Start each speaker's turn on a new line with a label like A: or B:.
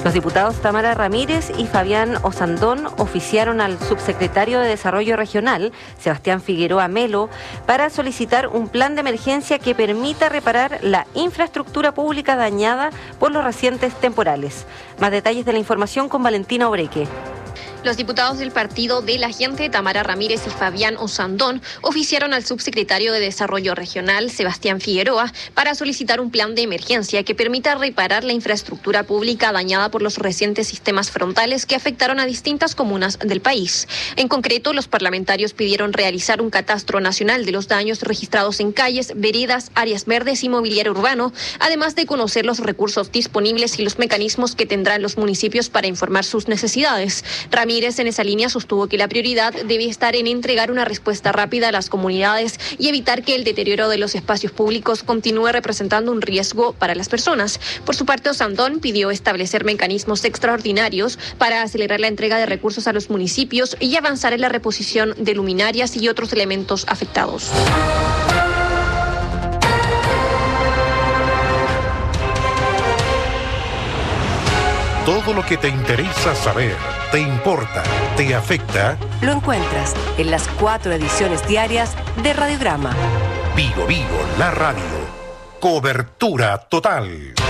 A: Los diputados Tamara Ramírez y Fabián Osandón oficiaron al subsecretario de Desarrollo Regional, Sebastián Figueroa Melo, para solicitar un plan de emergencia que permita reparar la infraestructura pública dañada por los recientes temporales. Más detalles de la información con Valentina Obreque.
B: Los diputados del Partido de la Gente, Tamara Ramírez y Fabián Osandón, oficiaron al subsecretario de Desarrollo Regional, Sebastián Figueroa, para solicitar un plan de emergencia que permita reparar la infraestructura pública dañada por los recientes sistemas frontales que afectaron a distintas comunas del país. En concreto, los parlamentarios pidieron realizar un catastro nacional de los daños registrados en calles, veredas, áreas verdes y mobiliario urbano, además de conocer los recursos disponibles y los mecanismos que tendrán los municipios para informar sus necesidades. Ramírez en esa línea sostuvo que la prioridad debe estar en entregar una respuesta rápida a las comunidades y evitar que el deterioro de los espacios públicos continúe representando un riesgo para las personas. Por su parte, Osandón pidió establecer mecanismos extraordinarios para acelerar la entrega de recursos a los municipios y avanzar en la reposición de luminarias y otros elementos afectados.
C: Todo lo que te interesa saber, te importa, te afecta,
D: lo encuentras en las 4 ediciones diarias de Radiograma.
C: Vigo, la radio. Cobertura total.